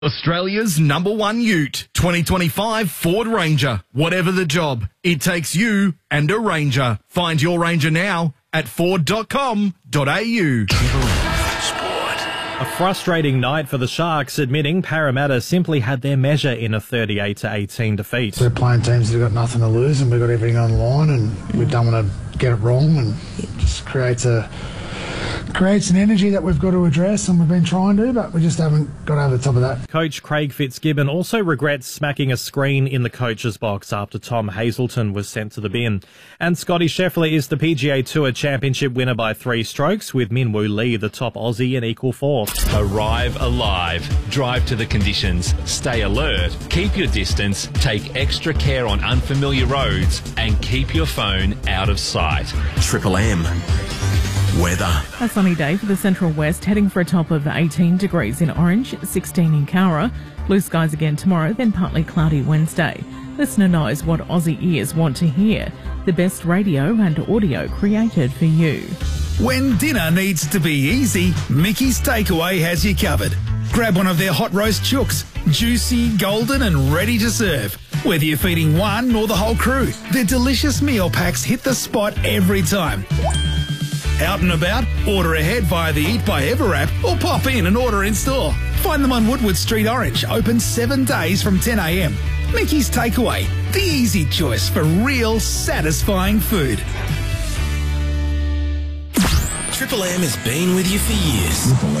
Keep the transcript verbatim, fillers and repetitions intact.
Australia's number one ute, twenty twenty-five Ford Ranger. Whatever the job, it takes you and a Ranger. Find your Ranger now at ford dot com dot a u. A frustrating night for the Sharks, admitting Parramatta simply had their measure in a thirty-eight to eighteen defeat. We're playing teams that have got nothing to lose and we've got everything on the line and we don't want to get it wrong, and it just creates a creates an energy that we've got to address, and we've been trying to, but we just haven't got over the top of that. Coach Craig Fitzgibbon also regrets smacking a screen in the coach's box after Tom Hazelton was sent to the bin. And Scotty Scheffler is the P G A Tour Championship winner by three strokes, with Min Woo Lee the top Aussie in equal fourth. Arrive alive. Drive to the conditions. Stay alert. Keep your distance. Take extra care on unfamiliar roads and keep your phone out of sight. Triple M. Weather. A sunny day for the Central West, heading for a top of eighteen degrees in Orange, sixteen in Cowra. Blue skies again tomorrow, then partly cloudy Wednesday. Listener knows what Aussie ears want to hear. The best radio and audio created for you. When dinner needs to be easy, Mickey's Takeaway has you covered. Grab one of their hot roast chooks, juicy, golden and ready to serve. Whether you're feeding one or the whole crew, their delicious meal packs hit the spot every time. Out and about? Order ahead via the Eat by Ever app or pop in and order in store. Find them on Woodward Street, Orange, open seven days from ten a m. Mickey's Takeaway, the easy choice for real satisfying food. Triple M has been with you for years.